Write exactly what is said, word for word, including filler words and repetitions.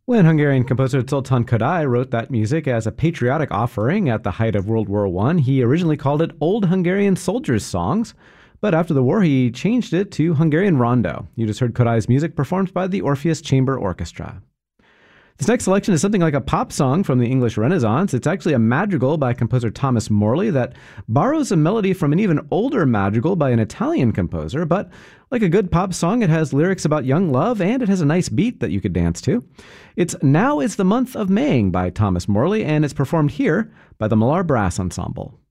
When Hungarian composer Zoltán Kodály wrote that music as a patriotic offering at the height of World War One, he originally called it Old Hungarian Soldiers' Songs, but after the war he changed it to Hungarian Rondo. You just heard Kodály's music performed by the Orpheus Chamber Orchestra. This next selection is something like a pop song from the English Renaissance. It's actually a madrigal by composer Thomas Morley that borrows a melody from an even older madrigal by an Italian composer, but like a good pop song, it has lyrics about young love and it has a nice beat that you could dance to. It's Now is the Month of Maying by Thomas Morley, and it's performed here by the Millar Brass Ensemble.